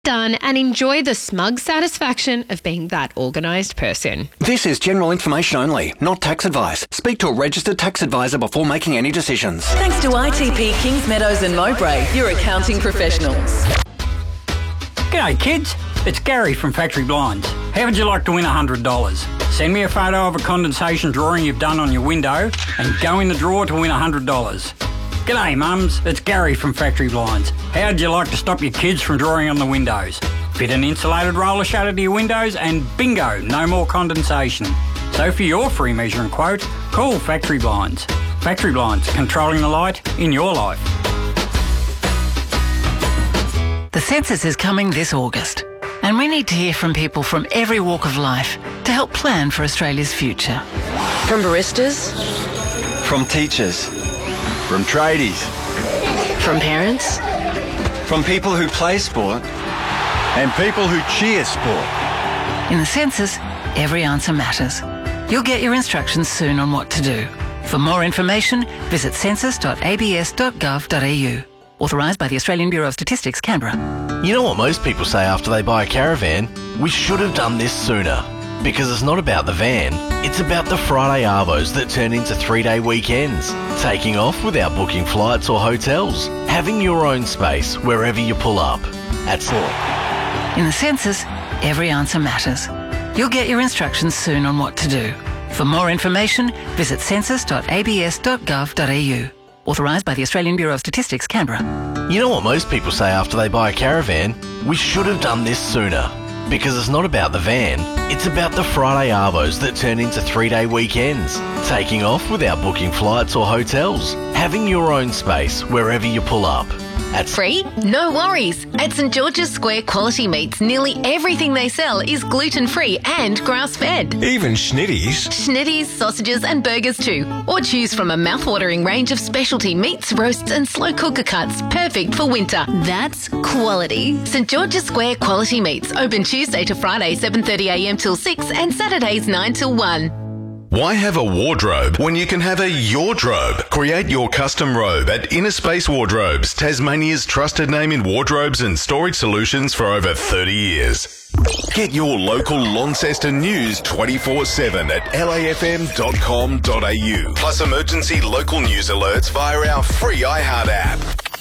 done and enjoy the smug satisfaction of being that organised person. This is general information only, not tax advice. Speak to a registered tax advisor before making any decisions. Thanks to ITP Kings Meadows and Mowbray, your accounting professionals. G'day kids, it's Gary from Factory Blinds. How would you like to win $100? Send me a photo of a condensation drawing you've done on your window and go in the draw to win $100. G'day mums, it's Gary from Factory Blinds. How'd you like to stop your kids from drawing on the windows? Fit an insulated roller shutter to your windows and bingo, no more condensation. So for your free measure and quote, call Factory Blinds. Factory Blinds, controlling the light in your life. The census is coming this August, and we need to hear from people from every walk of life to help plan for Australia's future. From baristas, from teachers, from tradies, from parents, from people who play sport, and people who cheer sport. In the census, every answer matters. You'll get your instructions soon on what to do. For more information, visit census.abs.gov.au. Authorised by the Australian Bureau of Statistics, Canberra. You know what most people say after they buy a caravan? We should have done this sooner. Because it's not about the van, it's about the Friday arvos that turn into 3-day weekends. Taking off without booking flights or hotels. Having your own space wherever you pull up. At sport. In the census, every answer matters. You'll get your instructions soon on what to do. For more information, visit census.abs.gov.au. Authorised by the Australian Bureau of Statistics, Canberra. You know what most people say after they buy a caravan? We should have done this sooner. Because it's not about the van, it's about the Friday arvos that turn into 3-day weekends. Taking off without booking flights or hotels. Having your own space wherever you pull up. Free? No worries. At St George's Square Quality Meats, nearly everything they sell is gluten-free and grass-fed. Even schnitties. Schnitties, sausages and burgers too. Or choose from a mouth-watering range of specialty meats, roasts and slow cooker cuts, perfect for winter. That's quality. St George's Square Quality Meats, open Tuesday to Friday 7:30am till 6 and Saturdays 9 till 1. Why have a wardrobe when you can have a Yordrobe? Create your custom robe at Inner Space Wardrobes, Tasmania's trusted name in wardrobes and storage solutions for over 30 years. Get your local Launceston news 24/7 at lafm.com.au. Plus emergency local news alerts via our free iHeart app.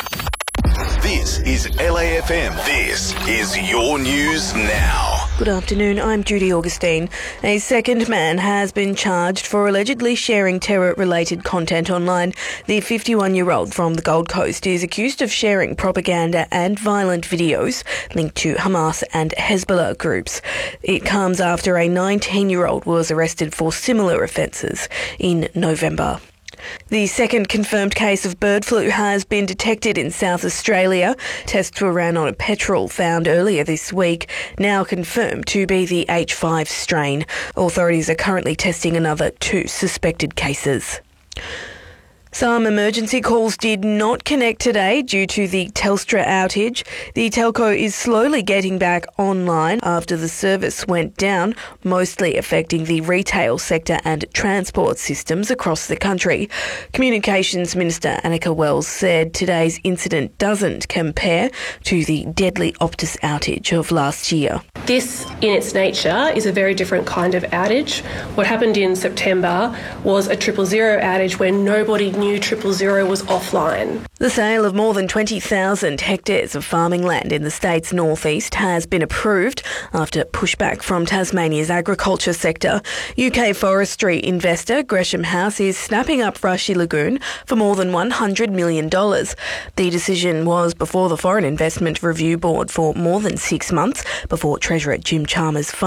This is LAFM. This is your news now. Good afternoon, I'm Judy Augustine. A second man has been charged for allegedly sharing terror-related content online. The 51-year-old from the Gold Coast is accused of sharing propaganda and violent videos linked to Hamas and Hezbollah groups. It comes after a 19-year-old was arrested for similar offences in November. The second confirmed case of bird flu has been detected in South Australia. Tests were ran on a petrel found earlier this week, now confirmed to be the H5 strain. Authorities are currently testing another 2 suspected cases. Some emergency calls did not connect today due to the Telstra outage. The telco is slowly getting back online after the service went down, mostly affecting the retail sector and transport systems across the country. Communications Minister Annika Wells said today's incident doesn't compare to the deadly Optus outage of last year. This, in its nature, is a very different kind of outage. What happened in September was a 000 outage where nobody knew 000 was offline. The sale of more than 20,000 hectares of farming land in the state's northeast has been approved after pushback from Tasmania's agriculture sector. UK forestry investor Gresham House is snapping up Rushy Lagoon for more than $100 million. The decision was before the Foreign Investment Review Board for more than 6 months before Treasurer Jim Chalmers